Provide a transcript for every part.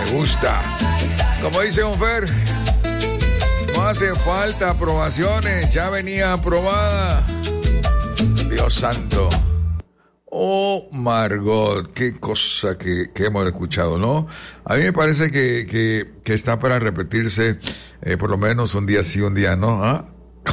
gusta. Como dice un Fer, no hace falta aprobaciones, ya venía aprobada. Dios santo. Oh, Margot, qué cosa que hemos escuchado, ¿no? A mí me parece que está para repetirse por lo menos un día sí, un día no, ¿ah?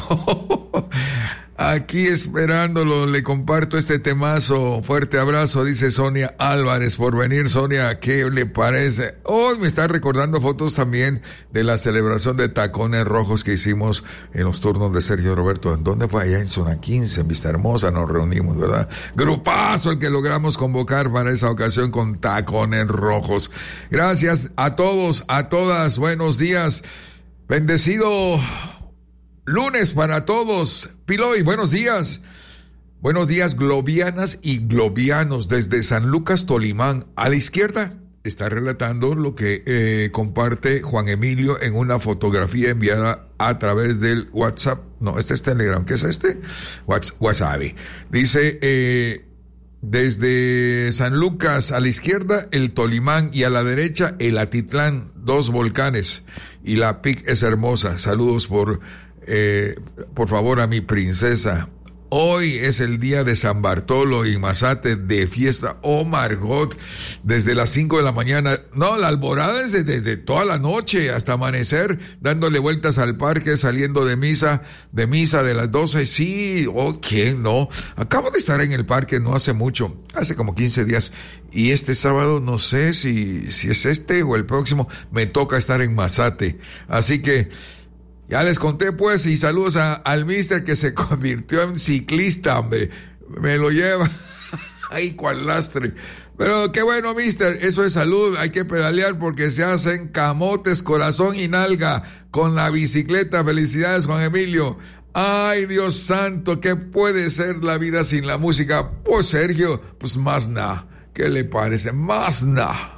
Aquí esperándolo, le comparto este temazo. Fuerte abrazo, dice Sonia Álvarez, por venir. Sonia, ¿qué le parece? Oh, me está recordando fotos también de la celebración de Tacones Rojos que hicimos en los turnos de Sergio Roberto. ¿En dónde fue? Allá en Zona 15, en Vista Hermosa, nos reunimos, ¿verdad? Grupazo el que logramos convocar para esa ocasión con Tacones Rojos. Gracias a todos, a todas, buenos días. Bendecido lunes para todos. Piloy, buenos días. Buenos días, globianas y globianos, desde San Lucas, Tolimán. A la izquierda está relatando lo que comparte Juan Emilio en una fotografía enviada a través del WhatsApp. No, este es Telegram. ¿Qué es este? WhatsApp. Dice, desde San Lucas a la izquierda, el Tolimán, y a la derecha, el Atitlán, 2 volcanes. Y la PIC es hermosa. Saludos por favor a mi princesa. Hoy es el día de San Bartolo y Mazate de fiesta. Oh, Margot, desde las 5 de la mañana. No, la alborada es desde toda la noche hasta amanecer, dándole vueltas al parque, saliendo de misa de las 12. Sí, oh, ¿quién no? Acabo de estar en el parque no hace mucho, hace como 15 días. Y este sábado, no sé si es este o el próximo, me toca estar en Mazate. Así que ya les conté, pues, y saludos al mister que se convirtió en ciclista, hombre. Me lo lleva. Ay, cuál lastre. Pero qué bueno, mister. Eso es salud. Hay que pedalear porque se hacen camotes, corazón y nalga con la bicicleta. Felicidades, Juan Emilio. Ay, Dios santo, ¿qué puede ser la vida sin la música? Pues, Sergio, pues más nada. ¿Qué le parece? Más nada.